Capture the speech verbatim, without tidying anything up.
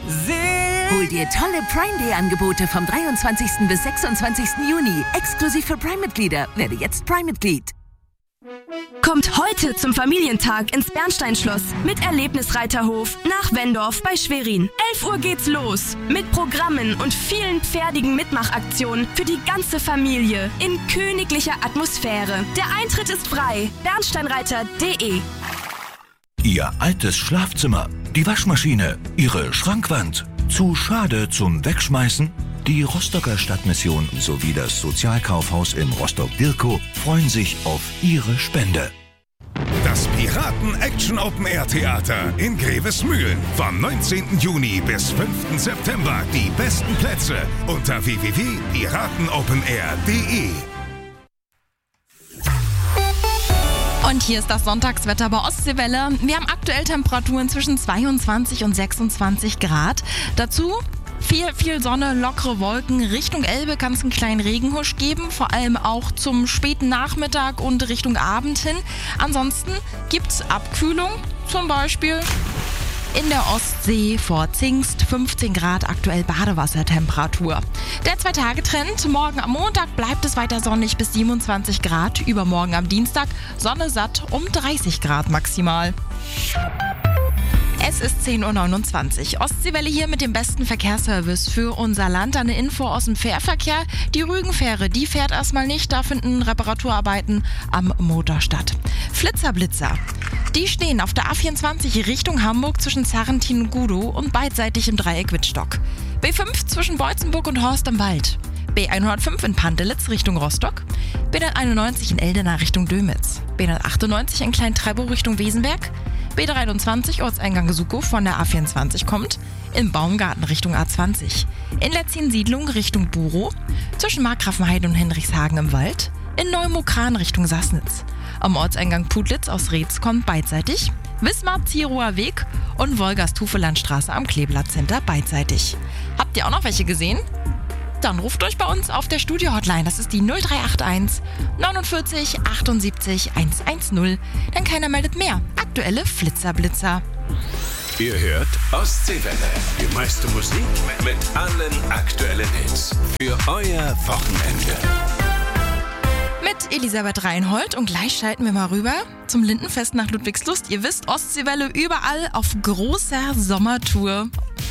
Hol dir tolle Prime Day Angebote vom dreiundzwanzigsten bis sechsundzwanzigsten Juni. Exklusiv für Prime-Mitglieder. Werde jetzt Prime-Mitglied. Kommt heute zum Familientag ins Bernsteinschloss mit Erlebnisreiterhof nach Wendorf bei Schwerin. elf Uhr geht's los mit Programmen und vielen pferdigen Mitmachaktionen für die ganze Familie in königlicher Atmosphäre. Der Eintritt ist frei. bernsteinreiter punkt de. Ihr altes Schlafzimmer, die Waschmaschine, Ihre Schrankwand. Zu schade zum Wegschmeißen? Die Rostocker Stadtmission sowie das Sozialkaufhaus in Rostock-Dirkow freuen sich auf Ihre Spende. Das Piraten-Action-Open-Air-Theater in Grevesmühlen. Vom neunzehnten Juni bis fünften September. Die besten Plätze unter w w w punkt piratenopenair punkt de. Und hier ist das Sonntagswetter bei Ostseewelle. Wir haben aktuell Temperaturen zwischen zweiundzwanzig und sechsundzwanzig Grad. Dazu viel, viel Sonne, lockere Wolken. Richtung Elbe kann es einen kleinen Regenhusch geben, vor allem auch zum späten Nachmittag und Richtung Abend hin. Ansonsten gibt es Abkühlung, zum Beispiel in der Ostsee vor Zingst, fünfzehn Grad aktuell Badewassertemperatur. Der Zwei-Tage-Trend, morgen am Montag bleibt es weiter sonnig bis siebenundzwanzig Grad, übermorgen am Dienstag Sonne satt um dreißig Grad maximal. Es ist zehn Uhr neunundzwanzig. Ostseewelle hier mit dem besten Verkehrsservice für unser Land. Eine Info aus dem Fährverkehr. Die Rügenfähre, die fährt erstmal nicht. Da finden Reparaturarbeiten am Motor statt. Flitzerblitzer. Die stehen auf der A vierundzwanzig Richtung Hamburg zwischen Sarrentin und Gudow und beidseitig im Dreieck Wittstock. B fünf zwischen Beutzenburg und Horst am Wald. B hundertfünf in Pantelitz Richtung Rostock. B hunderteinundneunzig in Eldena Richtung Dömitz. B hundertachtundneunzig in Klein-Treibow Richtung Wesenberg. B dreiundzwanzig Ortseingang Sukow von der A vierundzwanzig kommt. Im Baumgarten Richtung A zwanzig. In Letzin-Siedlung Richtung Burow. Zwischen Markgrafenheide und Henrichshagen im Wald. In Neumokran Richtung Sassnitz. Am Ortseingang Putlitz aus Reetz kommt beidseitig. Wismar-Zierower Weg und Wolgast-Hufelandstraße am Kleeblatt-Center beidseitig. Habt ihr auch noch welche gesehen? Dann ruft euch bei uns auf der Studio-Hotline. Das ist die null drei acht eins neunundvierzig achtundsiebzig hundertzehn. Denn keiner meldet mehr. Aktuelle Flitzerblitzer. Ihr hört Ostseewelle. Die meiste Musik mit allen aktuellen Hits. Für euer Wochenende. Mit Elisabeth Reinhold und gleich schalten wir mal rüber zum Lindenfest nach Ludwigslust. Ihr wisst, Ostseewelle überall auf großer Sommertour.